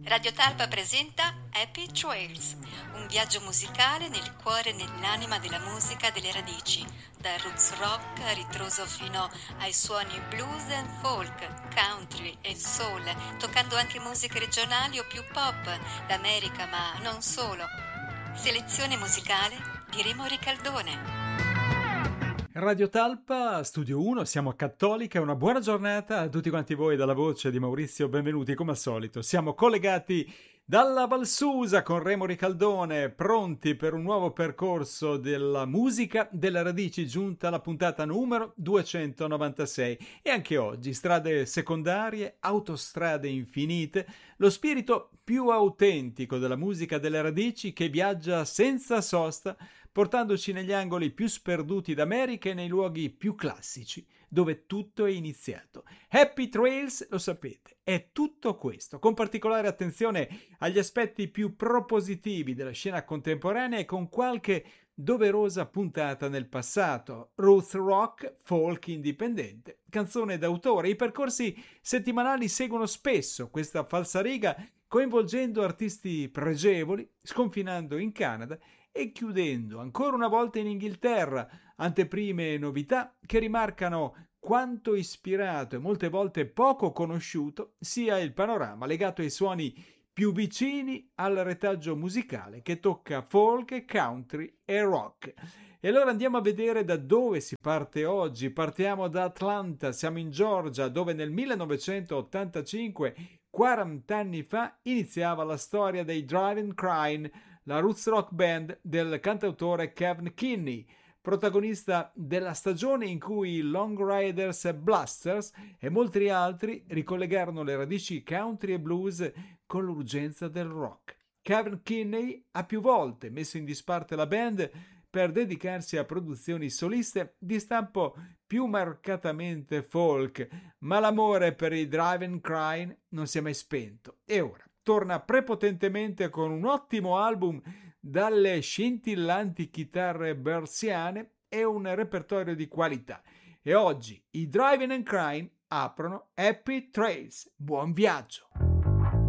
Radio Talpa presenta Happy Trails, un viaggio musicale nel cuore e nell'anima della musica delle radici, dal roots rock a ritroso fino ai suoni blues and folk, country e soul, toccando anche musiche regionali o più pop, d'America ma non solo. Selezione musicale di Remo Ricaldone. Radio Talpa, Studio 1, siamo a Cattolica, una buona giornata a tutti quanti voi dalla voce di Maurizio, benvenuti come al solito. Siamo collegati dalla Valsusa con Remo Ricaldone, pronti per un nuovo percorso della musica delle radici, giunta alla puntata numero 296. E anche oggi strade secondarie, autostrade infinite, lo spirito più autentico della musica delle radici che viaggia senza sosta, portandoci negli angoli più sperduti d'America e nei luoghi più classici, dove tutto è iniziato. Happy Trails, lo sapete, è tutto questo, con particolare attenzione agli aspetti più propositivi della scena contemporanea e con qualche doverosa puntata nel passato, roots rock, folk indipendente, canzone d'autore. I percorsi settimanali seguono spesso questa falsariga, coinvolgendo artisti pregevoli, sconfinando in Canada e chiudendo ancora una volta in Inghilterra, anteprime e novità che rimarcano quanto ispirato e molte volte poco conosciuto sia il panorama legato ai suoni più vicini al retaggio musicale che tocca folk, country e rock. E allora andiamo a vedere da dove si parte oggi. Partiamo da Atlanta, siamo in Georgia, dove nel 1985, 40 anni fa, iniziava la storia dei Driving Crying, la roots rock band del cantautore Kevin Kinney, protagonista della stagione in cui i Long Riders e Blasters e molti altri ricollegarono le radici country e blues con l'urgenza del rock. Kevin Kinney ha più volte messo in disparte la band per dedicarsi a produzioni soliste di stampo più marcatamente folk, ma l'amore per i Driving Crying non si è mai spento e ora torna prepotentemente con un ottimo album dalle scintillanti chitarre bersiane e un repertorio di qualità. E oggi i Driving and Crying aprono Happy Trails. Buon viaggio!